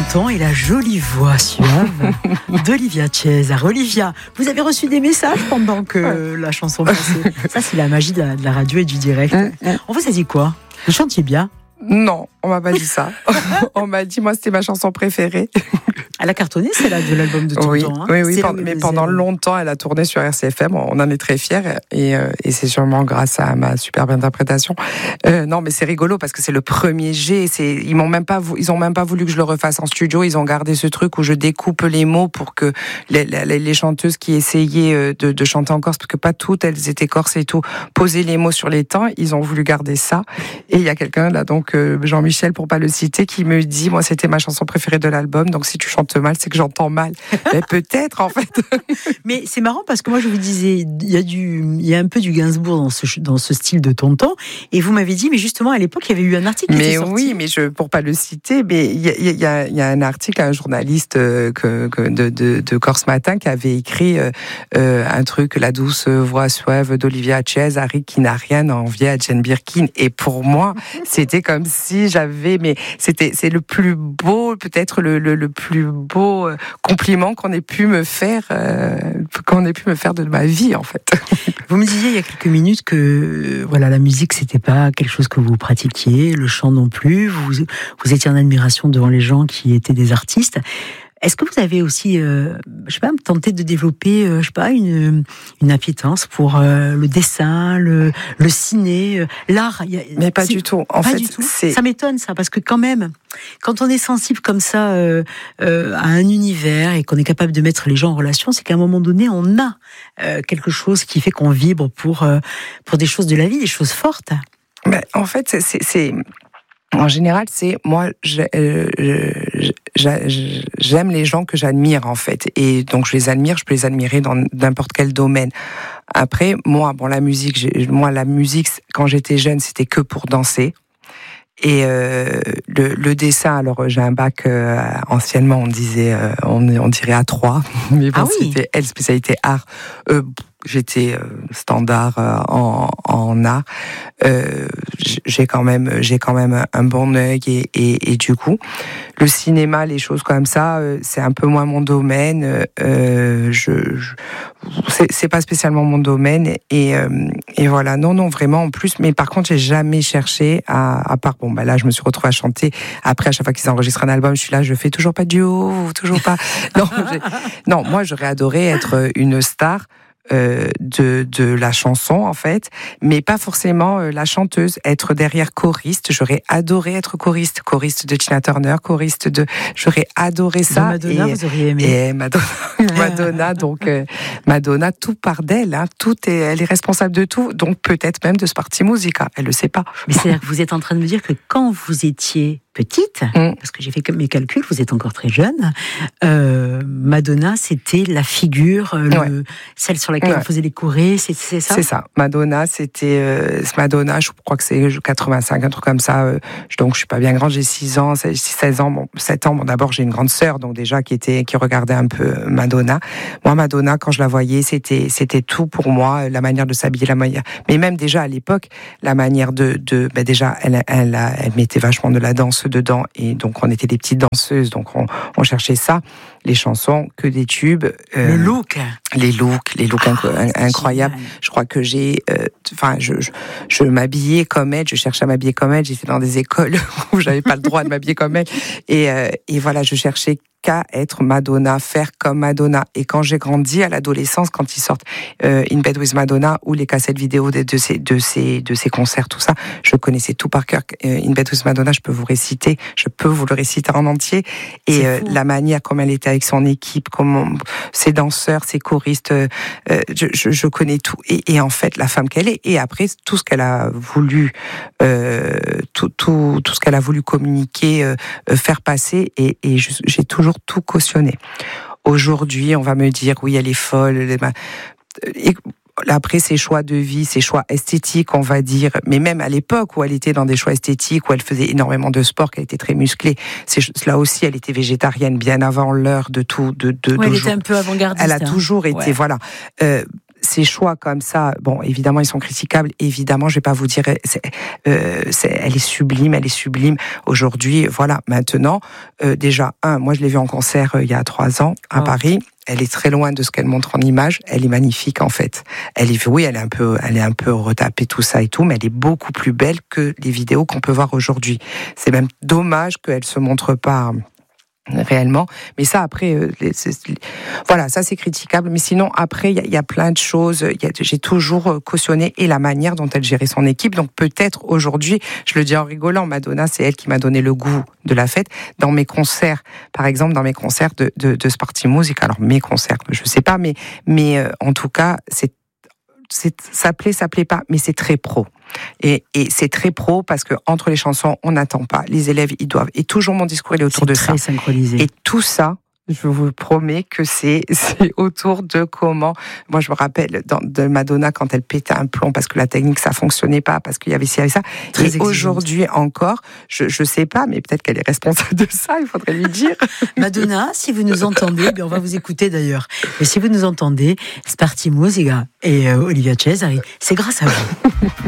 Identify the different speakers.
Speaker 1: Tonton et la jolie voix suave d'Olivia Cesar. Olivia, vous avez reçu des messages pendant que la chanson passait. Ça, c'est la magie de la radio et du direct. On vous a dit quoi? Vous chantiez bien?
Speaker 2: Non, on m'a pas dit ça. On m'a dit, moi, c'était ma chanson préférée.
Speaker 1: Elle a cartonné, celle-là, de l'album de Tonton.
Speaker 2: Oui,
Speaker 1: hein.
Speaker 2: oui, mais pendant longtemps, elle a tourné sur RCFM. On en est très fiers et c'est sûrement grâce à ma superbe interprétation. Non, mais c'est rigolo parce que c'est le premier jet. Ils ont même pas voulu que je le refasse en studio. Ils ont gardé ce truc où je découpe les mots pour que les chanteuses qui essayaient de chanter en corse, parce que pas toutes elles étaient corses et tout, poser les mots sur les temps. Ils ont voulu garder ça. Et il y a quelqu'un là, donc Jean-Michel, pour pas le citer, qui me dit, moi, c'était ma chanson préférée de l'album. Donc si tu chantes mal, c'est que j'entends mal. Mais peut-être, en fait.
Speaker 1: Mais c'est marrant parce que moi, je vous disais, il y a un peu du Gainsbourg dans ce style de Tonton. Et vous m'avez dit, mais justement, à l'époque, il y avait eu un article qui était sorti.
Speaker 2: Oui, mais pour pas le citer, mais il y a un article, un journaliste de Corse Matin qui avait écrit un truc, la douce voix suave d'Olivia Cesar, qui n'a rien à envier à Jane Birkin. Et pour moi, c'était comme si c'est le plus beau, peut-être le plus beau compliment qu'on ait pu me faire de ma vie, en fait.
Speaker 1: Vous me disiez il y a quelques minutes que voilà, la musique, c'était pas quelque chose que vous pratiquiez, le chant non plus. Vous étiez en admiration devant les gens qui étaient des artistes. Est-ce que vous avez aussi, tenté de développer, une appétence pour le dessin, le ciné, l'art?
Speaker 2: Mais pas du tout. En fait,
Speaker 1: ça m'étonne, ça, parce que quand même, quand on est sensible comme ça à un univers et qu'on est capable de mettre les gens en relation, c'est qu'à un moment donné, on a quelque chose qui fait qu'on vibre pour des choses de la vie, des choses fortes.
Speaker 2: Mais en fait, en général, moi, j'aime les gens que j'admire, en fait. Et donc, je peux les admirer dans n'importe quel domaine. Après, la musique, quand j'étais jeune, c'était que pour danser. Et le dessin, alors j'ai un bac, anciennement on dirait A3, mais bon, c'était spécialité art. J'étais standard en art. J'ai quand même un bon œil et du coup, le cinéma, les choses comme ça, c'est un peu moins mon domaine. C'est pas spécialement mon domaine et voilà. Non, vraiment en plus. Mais par contre, j'ai jamais cherché à part. Là, je me suis retrouvée à chanter. Après, à chaque fois qu'ils enregistrent un album, je suis là, je fais toujours pas de duo, toujours pas. Non, moi, j'aurais adoré être une star. De la chanson, en fait, mais pas forcément la chanteuse, être derrière choriste. J'aurais adoré être choriste de Tina Turner, j'aurais adoré ça.
Speaker 1: De Madonna, vous auriez aimé.
Speaker 2: Et Madonna, donc Madonna, tout part d'elle, hein, elle est responsable de tout, donc peut-être même de Sparti Musica, elle le sait pas.
Speaker 1: Mais c'est-à-dire que vous êtes en train de me dire que quand vous étiez petite, parce que j'ai fait mes calculs, vous êtes encore très jeune, Madonna, c'était la figure, celle sur laquelle on faisait les chorés, c'est ça? C'est ça.
Speaker 2: Madonna, Madonna, je crois que c'est 85, un truc comme ça. Donc je suis pas bien grande, j'ai 16 ans, 7 ans. Bon, d'abord j'ai une grande sœur, donc déjà qui regardait un peu Madonna. Moi, Madonna, quand je la voyais, c'était tout pour moi, la manière de s'habiller, mais même déjà à l'époque, la manière déjà, elle mettait vachement de la danse dedans, et donc on était des petites danseuses, donc on cherchait ça, les chansons, que des tubes,
Speaker 1: les looks
Speaker 2: incroyables. Je crois que je m'habillais comme elle, je cherchais à m'habiller comme elle, j'étais dans des écoles où j'avais pas le droit de m'habiller comme elle, et voilà, je cherchais qu'à être Madonna, faire comme Madonna. Et quand j'ai grandi à l'adolescence, quand ils sortent In Bed with Madonna ou les cassettes vidéo de ces concerts, tout ça, je connaissais tout par cœur. In Bed with Madonna, je peux vous le réciter en entier. Et la manière comme elle était avec son équipe, comme ses danseurs, ses choristes, je connais tout. Et en fait, la femme qu'elle est. Et après, tout ce qu'elle a voulu, tout ce qu'elle a voulu communiquer, faire passer, et j'ai toujours tout cautionné. Aujourd'hui, on va me dire, oui, elle est folle. Et après, ses choix de vie, ses choix esthétiques, on va dire, mais même à l'époque où elle était dans des choix esthétiques, où elle faisait énormément de sport, qu'elle était très musclée, là aussi, elle était végétarienne bien avant l'heure de tout.
Speaker 1: Elle était un peu avant-gardiste.
Speaker 2: Elle a toujours été, voilà. ces choix comme ça, bon, évidemment, ils sont critiquables. Évidemment, je vais pas vous dire, elle est sublime. Aujourd'hui, voilà, maintenant, déjà, moi, je l'ai vue en concert il y a 3 ans à Paris. Elle est très loin de ce qu'elle montre en image. Elle est magnifique, en fait. Elle est un peu retapée, tout ça et tout, mais elle est beaucoup plus belle que les vidéos qu'on peut voir aujourd'hui. C'est même dommage qu'elle se montre pas réellement, mais ça après, voilà, ça c'est critiquable. Mais sinon après, il y a plein de choses. J'ai toujours cautionné et la manière dont elle gérait son équipe. Donc peut-être aujourd'hui, je le dis en rigolant, Madonna, c'est elle qui m'a donné le goût de la fête. Dans mes concerts, par exemple, dans mes concerts de Sparty Music. Alors mes concerts, je sais pas, mais en tout cas, ça plaît pas, mais c'est très pro. Et c'est très pro parce que entre les chansons, on n'attend pas. Les élèves, ils doivent. Et toujours mon discours, il est autour de ça.
Speaker 1: C'est très synchronisé.
Speaker 2: Et tout ça, je vous promets que c'est autour de comment. Moi, je me rappelle de Madonna quand elle pétait un plomb parce que la technique ça fonctionnait pas, parce qu'il y avait ci, il y avait ça. Très et aujourd'hui encore, je sais pas, mais peut-être qu'elle est responsable de ça. Il faudrait lui dire.
Speaker 1: Madonna, si vous nous entendez, on va vous écouter d'ailleurs. Mais si vous nous entendez, Sparty Musica et Olivia Cesari, c'est grâce à vous.